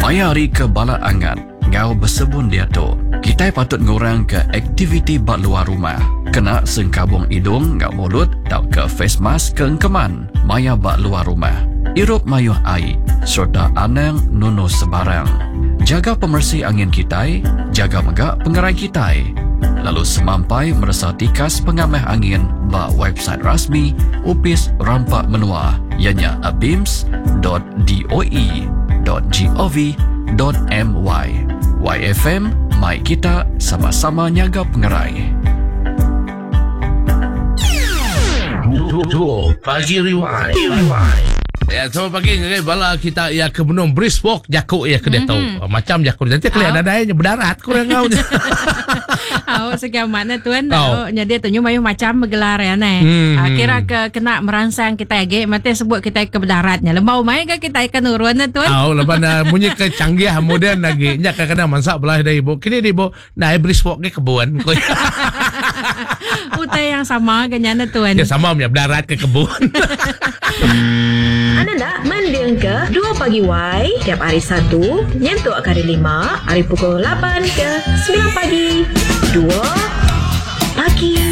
Mayari ke bala angan, ngau bersebun dia tu. Kita patut ngurang ke aktiviti bak luar rumah. Kena sengkabung hidung ngau mulut, tau ke face mask ke engkeman. Maya bak luar rumah. Irup mayuh air, serta anang nunuh sebarang. Jaga pemersih angin kita, jaga megak pengerai kita. Lalu semampai merasa tikas pengamah angin bak website rasmi Upis Rampak Menua, ianya abims.doe.gov.my. YFM, mai kita sama-sama nyaga pengerai. Pagi Rewind. Ya, selamat pagi guys. Bala kita ya ke Benung Brisk Walk jakuk ya ke dia tahu. Macam jakuk nanti kelihatan adanya berdarat kurang kau. Sekian makna tuan. Jadi tunjuk mayuh macam bergelar ya kira ke kena merangsang kita age mati sebut kita ke berdaratnya. Lembau mai ke kita akan urun tuan. Lepas bunyi ke canggih modern lagi. Nya kadang masak belah dari ibu. Kini di ibu naik Brisk Walk ke kebun. Utai yang sama kenyana tuan. Ya sama punya berdarat ke kebun. Anda nak mendeng ke 2 pagi Y tiap hari Sabtu nyentuk ke hari 5 hari pukul 8 ke 9 pagi 2 pagi.